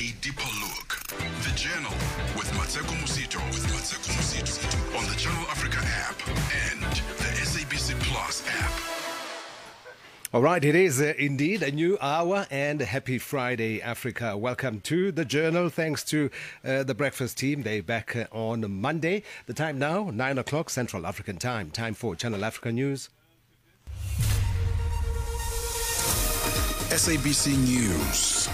a deeper look. The Journal with Mateko Musito. On the Channel Africa app and the SABC Plus app. All right, it is indeed a new hour and happy Friday, Africa. Welcome to The Journal. Thanks to the breakfast team. They're back on Monday. The time now, 9 o'clock Central African time. Time for Channel Africa News. SABC News.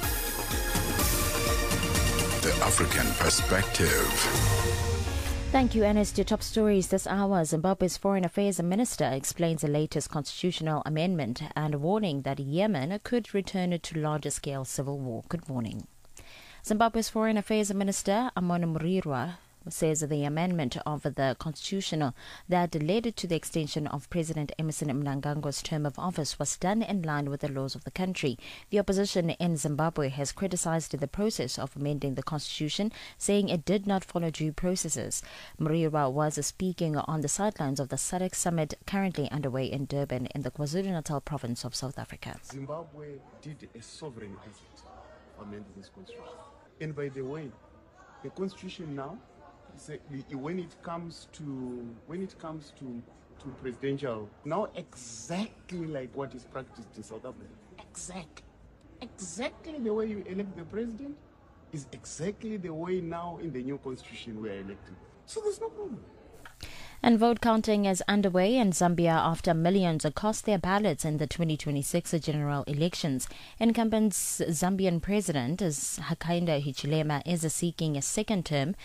The African Perspective. Thank you, Ernest. Your top stories this hour. Zimbabwe's Foreign Affairs Minister explains the latest constitutional amendment and a warning that Yemen could return to larger-scale civil war. Good morning. Zimbabwe's Foreign Affairs Minister, Amon Murirwa, says the amendment of the constitution that led to the extension of President Emmerson Mnangagwa's term of office was done in line with the laws of the country. The opposition in Zimbabwe has criticized the process of amending the constitution, saying it did not follow due processes. Murirwa was speaking on the sidelines of the SADC summit currently underway in Durban in the KwaZulu-Natal province of South Africa. Zimbabwe did a sovereign effort amending this constitution. And by the way, the constitution now, when it comes to presidential, now exactly like what is practiced in South Africa, exactly the way you elect the president is exactly the way now in the new constitution we are electing. So there's no problem. And vote counting is underway in Zambia after millions cast their ballots in the 2026 general elections. Incumbent Zambian President Hakainde Hichilema is seeking a second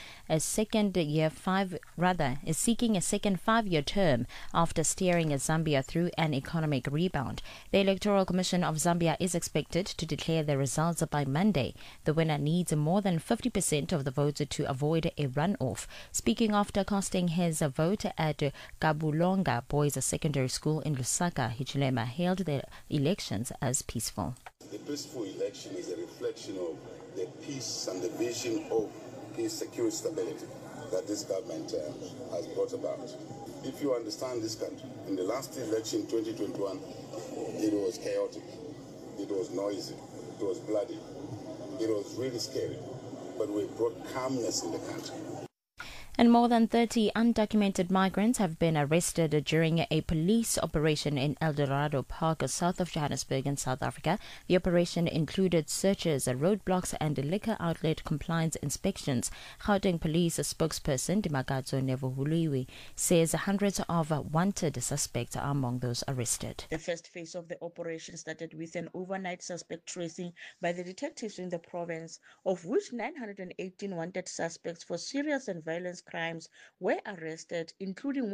5-year term after steering Zambia through an economic rebound. The Electoral Commission of Zambia is expected to declare the results by Monday. The winner needs more than 50% of the votes to avoid a runoff. Speaking after casting his vote at Kabulonga Boys Secondary School in Lusaka, Hichilema hailed the elections as peaceful. The peaceful election is a reflection of the peace and the vision of peace, security, stability that this government has brought about. If you understand this country, in the last election, 2021, it was chaotic, it was noisy, it was bloody, it was really scary, but we brought calmness in the country. And more than 30 undocumented migrants have been arrested during a police operation in El Dorado Park, south of Johannesburg in South Africa. The operation included searches, roadblocks and liquor outlet compliance inspections. Gauteng Police spokesperson Dimakadzo Nevuhuliwi says hundreds of wanted suspects are among those arrested. The first phase of the operation started with an overnight suspect tracing by the detectives in the province, of which 918 wanted suspects for serious and violent crimes were arrested, including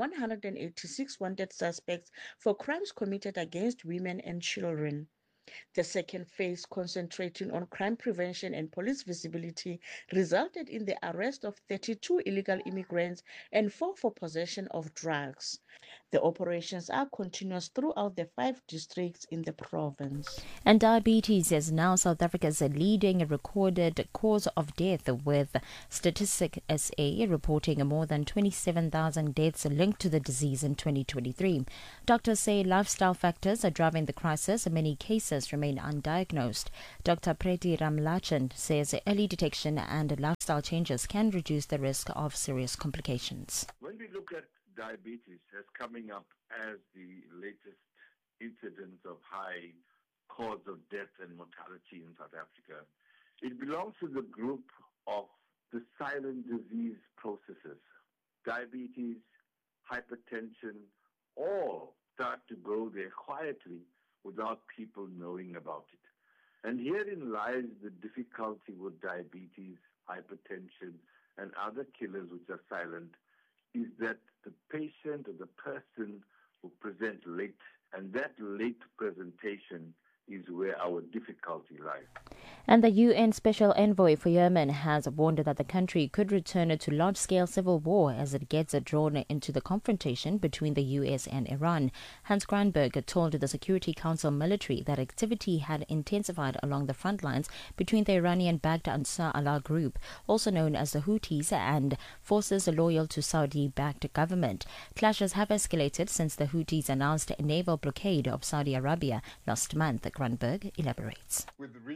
186 wanted suspects for crimes committed against women and children. The second phase, concentrating on crime prevention and police visibility, resulted in the arrest of 32 illegal immigrants and 4 for possession of drugs. The operations are continuous throughout the 5 districts in the province. And diabetes is now South Africa's leading recorded cause of death, with Statistics SA reporting more than 27,000 deaths linked to the disease in 2023. Doctors say lifestyle factors are driving the crisis. In many cases remain undiagnosed. Dr. Preti Ramlachan says early detection and lifestyle changes can reduce the risk of serious complications. When we look at diabetes as coming up as the latest incidence of high cause of death and mortality in South Africa, it belongs to the group of the silent disease processes. Diabetes, hypertension, all start to go there quietly without people knowing about it. And herein lies the difficulty with diabetes, hypertension, and other killers which are silent, is that the patient or the person will present late, and that late presentation is where our difficulty lies. And the UN Special Envoy for Yemen has warned that the country could return to large-scale civil war as it gets drawn into the confrontation between the US and Iran. Hans Granberg told the Security Council military that activity had intensified along the front lines between the Iranian-backed Ansar Allah group, also known as the Houthis, and forces loyal to Saudi-backed government. Clashes have escalated since the Houthis announced a naval blockade of Saudi Arabia last month. Granberg elaborates. With regional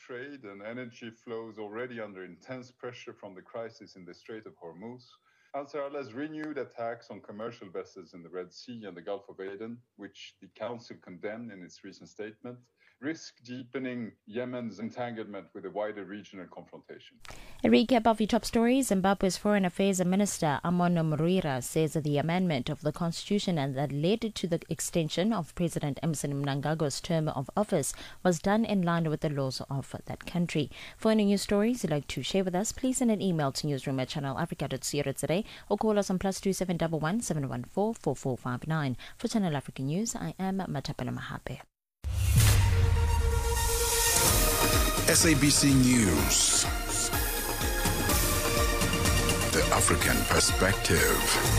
trade and energy flows already under intense pressure from the crisis in the Strait of Hormuz, Al Saralah's renewed attacks on commercial vessels in the Red Sea and the Gulf of Aden, which the Council condemned in its recent statement, risk deepening Yemen's entanglement with a wider regional confrontation. A recap of your top stories. Zimbabwe's Foreign Affairs Minister Amono Mrira says that the amendment of the constitution and that led to the extension of President Emmerson Mnangagwa's term of office was done in line with the laws of that country. For any news stories you'd like to share with us, please send an email to newsroom@channelafrica.co.za or call us on +2711 714 4459. For Channel Africa News, I am Matapela Mahape. SABC News. The African Perspective.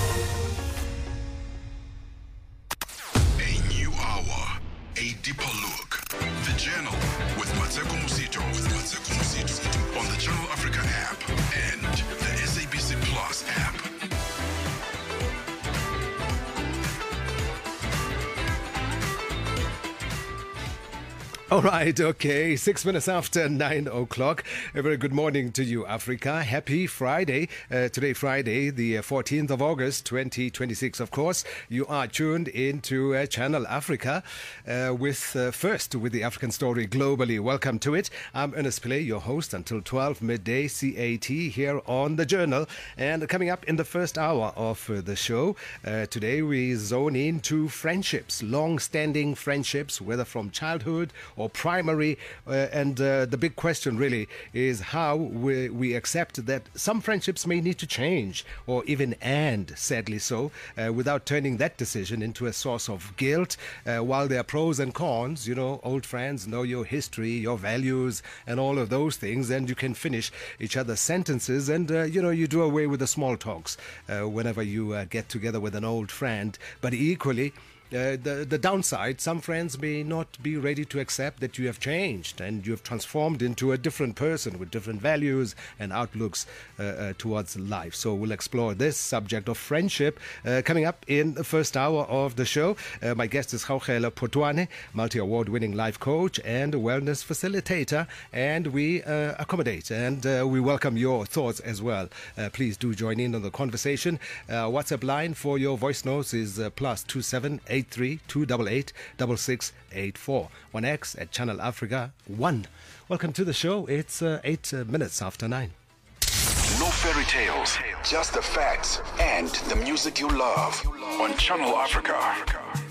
A new hour, a deeper look. The Journal with Mateko Musito. On the Channel Africa app and the SABC Plus app. All right, okay, 6 minutes after 9 o'clock. A very good morning to you, Africa. Happy Friday. Today, Friday, the 14th of August, 2026, of course. You are tuned into Channel Africa first with the African story globally. Welcome to it. I'm Ernest Pillay, your host until 12 midday CAT here on The Journal. And coming up in the first hour of the show, today we zone into friendships, long-standing friendships, whether from childhood or primary, and the big question really is how we accept that some friendships may need to change or even end, sadly so, without turning that decision into a source of guilt. While there are pros and cons, you know, old friends know your history, your values, and all of those things, and you can finish each other's sentences, and you do away with the small talks whenever you get together with an old friend. But equally, the downside, some friends may not be ready to accept that you have changed and you have transformed into a different person with different values and outlooks towards life. So we'll explore this subject of friendship coming up in the first hour of the show. My guest is Gaugela Potwane, multi-award winning life coach and wellness facilitator, and we accommodate and we welcome your thoughts as well. Please do join in on the conversation. WhatsApp line for your voice notes is +27 83 288 6684. 1X at Channel Africa 1. Welcome to the show. It's 8 minutes after 9. No fairy tales, just the facts and the music you love on Channel Africa.